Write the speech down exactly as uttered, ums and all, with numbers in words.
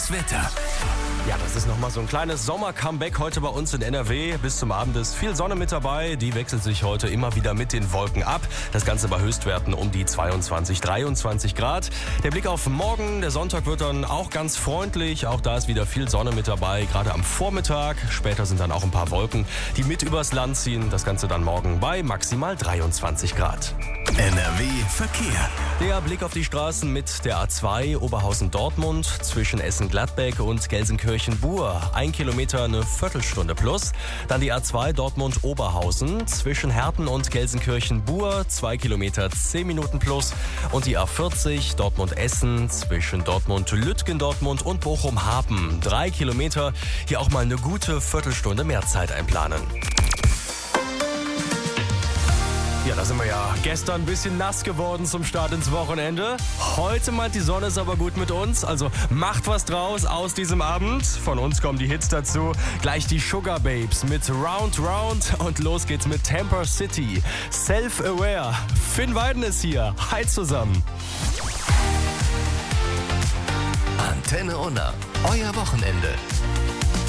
Das Wetter. Ja, das ist nochmal so ein kleines Sommer-Comeback heute bei uns in N R W. Bis zum Abend ist viel Sonne mit dabei. Die wechselt sich heute immer wieder mit den Wolken ab. Das Ganze bei Höchstwerten um die zweiundzwanzig, dreiundzwanzig Grad. Der Blick auf morgen. Der Sonntag wird dann auch ganz freundlich. Auch da ist wieder viel Sonne mit dabei, gerade am Vormittag. Später sind dann auch ein paar Wolken, die mit übers Land ziehen. Das Ganze dann morgen bei maximal dreiundzwanzig Grad. N R W Verkehr. Der Blick auf die Straßen mit der A zwei Oberhausen-Dortmund zwischen Essen-Gladbeck und Gelsenkirchen-Buhr. Ein Kilometer eine Viertelstunde plus. Dann die A zwei Dortmund-Oberhausen zwischen Herten und Gelsenkirchen-Buhr. Zwei Kilometer zehn Minuten plus. Und die A vierzig Dortmund-Essen zwischen Dortmund-Lütgendortmund und Bochum-Hapen. Drei Kilometer. Hier auch mal eine gute Viertelstunde mehr Zeit einplanen. Ja, da sind wir ja gestern ein bisschen nass geworden zum Start ins Wochenende. Heute meint die Sonne ist aber gut mit uns, also macht was draus aus diesem Abend. Von uns kommen die Hits dazu. Gleich die Sugar Babes mit Round Round und los geht's mit Tamper City. Self-Aware. Finn Weiden ist hier. Hi zusammen. Antenne Unna. Euer Wochenende.